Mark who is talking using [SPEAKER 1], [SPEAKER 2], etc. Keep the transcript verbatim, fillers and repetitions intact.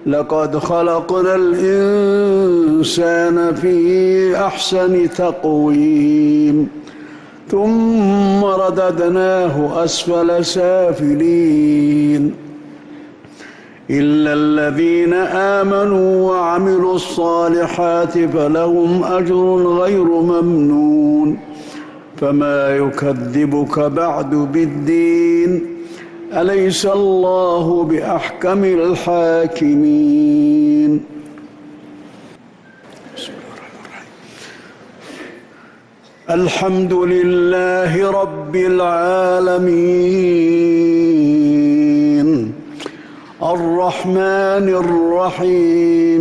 [SPEAKER 1] لقد خلقنا الإنسان في أحسن تقويم ثم رددناه أسفل سافلين إلا الذين آمنوا وعملوا الصالحات فلهم أجر غير ممنون فما يكذبك بعد بالدين أليس الله بأحكم الحاكمين. بسم الله الرحمن الرحيم. الحمد لله رب العالمين الرحمن الرحيم